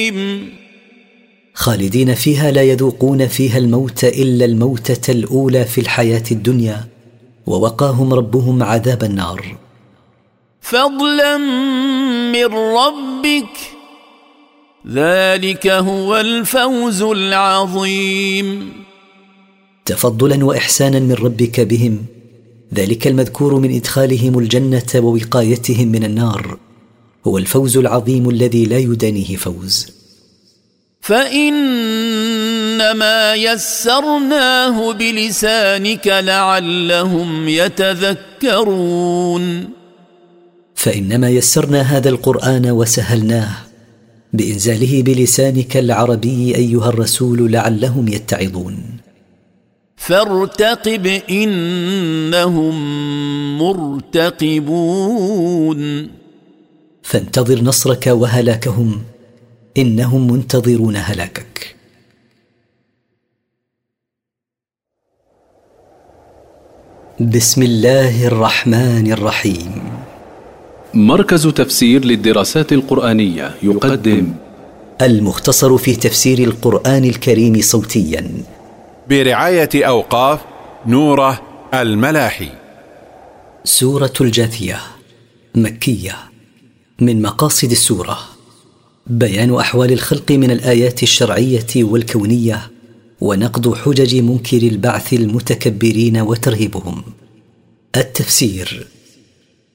خالدين فيها لا يذوقون فيها الموت إلا الموتة الأولى في الحياة الدنيا، ووقاهم ربهم عذاب النار. فضلا من ربك ذلك هو الفوز العظيم. تفضلا وإحسانا من ربك بهم، ذلك المذكور من إدخالهم الجنة ووقايتهم من النار هو الفوز العظيم الذي لا يدانيه فوز. فإنما يسرناه بلسانك لعلهم يتذكرون. فإنما يسرنا هذا القرآن وسهلناه بإنزاله بلسانك العربي أيها الرسول لعلهم يتعظون. فارتقب إنهم مرتقبون. فانتظر نصرك وهلاكهم، إنهم منتظرون هلاكك. بسم الله الرحمن الرحيم. مركز تفسير للدراسات القرآنية يقدم المختصر في تفسير القرآن الكريم صوتيا برعاية أوقاف نوره الملاحي. سورة الجاثية مكية. من مقاصد السورة بيان أحوال الخلق من الآيات الشرعية والكونية، ونقض حجج منكر البعث المتكبرين وترهيبهم. التفسير